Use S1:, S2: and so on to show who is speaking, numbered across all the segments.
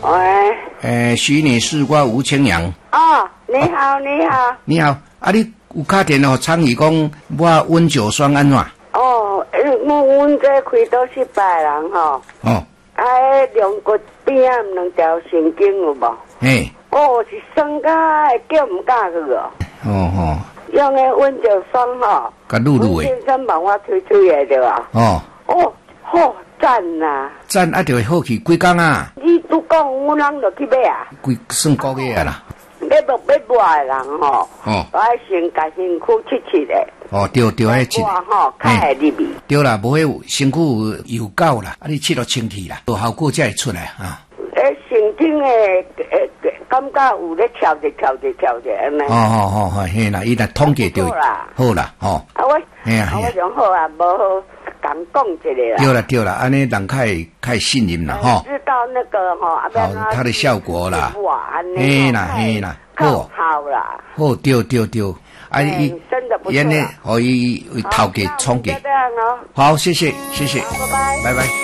S1: 喂。徐女士，我吴清阳。
S2: 哦，你好，你好。
S1: 你好，啊，你有打电话倡议讲我温酒霜安怎？
S2: 哦，阮这开刀失败人吼。
S1: 哦。
S2: 两骨边两条神经有无？
S1: 嘿。
S2: 哦，是酸甲叫唔敢去哦。
S1: 哦。
S2: 用的温酒霜吼。
S1: 甲露露的。
S2: 先生帮我吹的对吧？
S1: 哦。
S2: 哦，好赞呐！
S1: 赞啊，就会好去几工啊？
S2: 你拄讲有人落去买啊？
S1: 算个月啦。
S2: 要买的人吼，我先甲身躯切的。
S1: 哦，对，迄切。
S2: 吼，较会入味。
S1: 对啦，无迄身躯有够啦，啊，你切落清气啦，有效果才会出来啊。
S2: 神经的感觉有咧跳着安尼。
S1: 哦，嘿啦，伊若统计着好啦，吼。
S2: 我上好啊，无好讲一下啦。
S1: 对啦，安尼人较信任啦，吼。
S2: 知道那个吼，
S1: 好，它的效果啦。
S2: 嘿
S1: 啦，
S2: 好啦。
S1: 好，对。啊，伊
S2: 真的不错。
S1: 安尼，互伊头家冲击。好，谢谢。拜拜。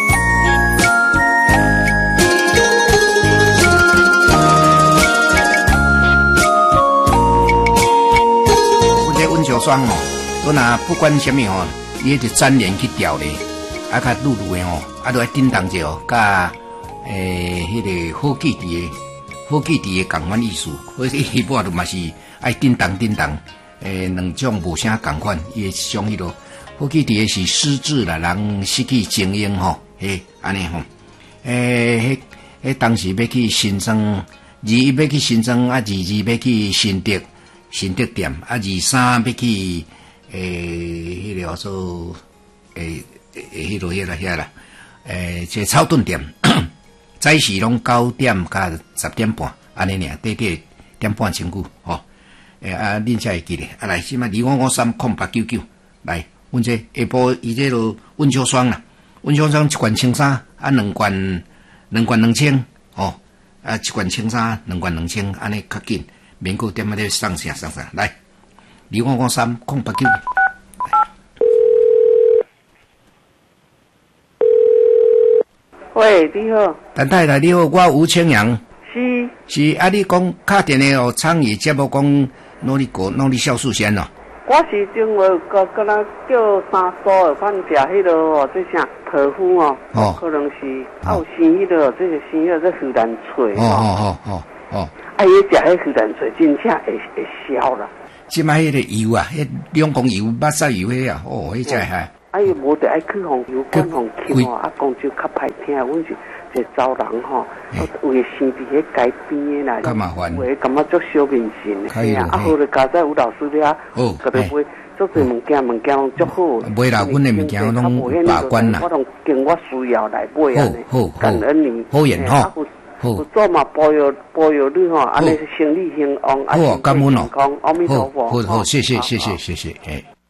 S1: 温酒霜哦，我若不管什么哦，伊就沾连去调咧，啊，较露露的哦，啊，都要叮当者哦，甲迄个好记忆的共款意思，或者迄部就嘛是爱叮当，两种无啥共款，伊种迄落好记忆是失智啦，人失去精英吼，安尼吼，当时要去新庄，要去新庄啊，二要去新德店啊，二三要去迄个叫做迄啦，这草顿店，早时拢9点甲10点半，安尼尔，短点半前久吼。恁才会记咧，来，即摆25530899，来，阮这下晡伊这落温酒霜啦，温酒霜一罐青衫，啊，两罐2000，哦，啊，一罐青衫2罐2000，安尼较紧。免够点咧上下，来25530899。
S2: 喂，你好。
S1: 陈太太你好，我吴清阳。是啊，你讲打电话哦，倡议节目讲努力酵素先咯。
S2: 我是中午个那叫三叔的，反正食迄落哦，这啥豆腐哦，可能是有生迄落，这个生迄个荷兰脆
S1: 哦。
S2: 伊食迄荷兰脆，真正会消啦。
S1: 即摆迄个油啊，迄两公油、巴沙油迄啊，迄只嗨。
S2: 伊无得爱去红油管红吸哦，讲就较歹听，阮是一招人吼，为生伫迄街边的啦，
S1: 较麻烦，
S2: 为感觉足小面神的，好咧，家在有老师了，个咧买足侪物件足好。
S1: 买啦，阮的物件拢把关啦，
S2: 我拢经我需要来买安尼，感恩你，
S1: 好言吼。
S2: 有做嘛保佑你吼，安尼生意兴旺，
S1: 好，感恩
S2: 健康，阿弥陀佛。
S1: 好，谢谢。